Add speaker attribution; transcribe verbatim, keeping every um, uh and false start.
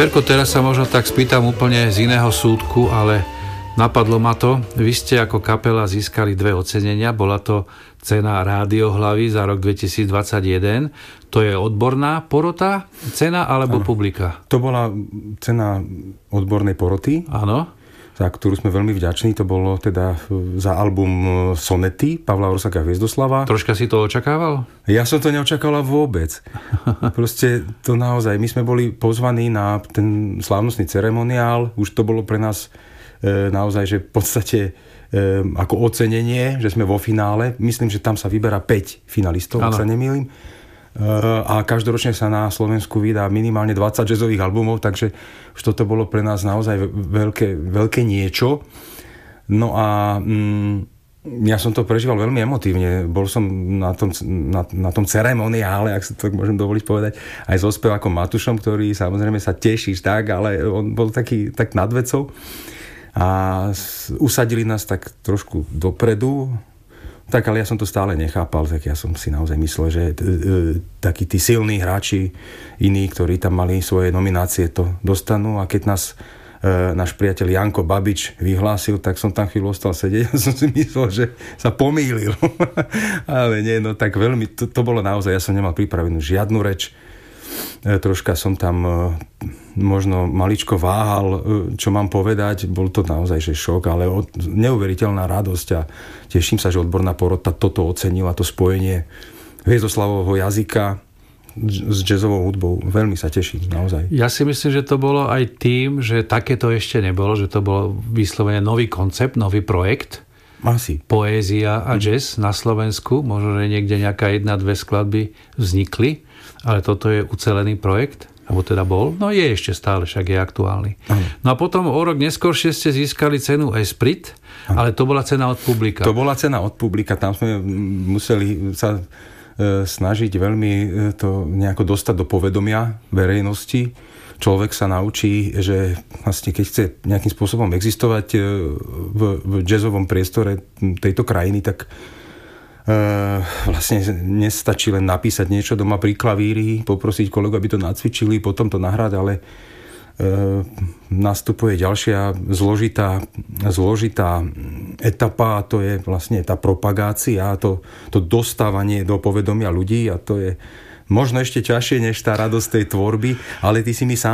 Speaker 1: Ferko, teraz sa možno tak spýtam úplne z iného súdku, ale napadlo ma to. Vy ste ako kapela získali dve ocenenia. Bola to cena Rádio Hlavy za rok dvetisícdvadsaťjeden. To je odborná porota cena alebo ano. Publika?
Speaker 2: To bola cena odbornej poroty.
Speaker 1: Áno.
Speaker 2: Za ktorú sme veľmi vďační. To bolo teda za album Sonety Pavla Orsáka Hviezdoslava.
Speaker 1: Troška si to očakával?
Speaker 2: Ja som to neočakával vôbec. Proste to naozaj, my sme boli pozvaní na ten slávnostný ceremoniál. Už to bolo pre nás e, naozaj, že v podstate e, ako ocenenie, že sme vo finále. Myslím, že tam sa vyberá päť finalistov, ak sa nemýlim. A každoročne sa na Slovensku vydá minimálne dvadsať jazzových albumov, takže už toto bolo pre nás naozaj veľké, veľké niečo. No a mm, ja som to prežíval veľmi emotívne. Bol som na tom, na, na tom ceremoniále, ak sa to môžem dovoliť povedať, aj so spevákom Matušom, ktorý samozrejme sa tešíš tak, ale on bol taký tak nad vecou. A usadili nás tak trošku dopredu. Tak, ale ja som to stále nechápal, tak ja som si naozaj myslel, že e, e, takí tí silní hráči, iní, ktorí tam mali svoje nominácie, to dostanú. A keď nás e, náš priateľ Janko Babič vyhlásil, tak som tam chvíľu ostal sedieť a som si myslel, že sa pomýlil. Ale nie, no tak veľmi, to, to bolo naozaj, ja som nemal pripravenú žiadnu reč. E, troška som tam e, možno maličko váhal, e, čo mám povedať. Bol to naozaj že šok, ale od, neuveriteľná radosť a teším sa, že odborná porota toto ocenila, to spojenie hviezdoslavovho jazyka s jazzovou hudbou. Veľmi sa teším, naozaj.
Speaker 1: Ja si myslím, že to bolo aj tým, že takéto ešte nebolo, že to bolo vyslovene nový koncept, nový projekt.
Speaker 2: Asi.
Speaker 1: Poézia a jazz na Slovensku. Možno, že niekde nejaká jedna, dve skladby vznikli, ale toto je ucelený projekt. Alebo teda bol, no je ešte stále, však je aktuálny. Ano. No a potom o rok neskôršie ste získali cenu Esprit, ano. Ale to bola cena od publika.
Speaker 2: To bola cena od publika, tam sme museli sa e, snažiť veľmi to nejako dostať do povedomia verejnosti. Človek sa naučí, že vlastne keď chce nejakým spôsobom existovať v, v jazzovom priestore tejto krajiny, tak Uh, vlastne nestačí len napísať niečo doma pri klavíri, poprosiť kolegu, aby to nacvičili, potom to nahrať, ale uh, nastupuje ďalšia zložitá, zložitá etapa a to je vlastne tá propagácia, to, to dostávanie do povedomia ľudí a to je možno ešte ťažšie než tá radosť tej tvorby, ale ty si mi sám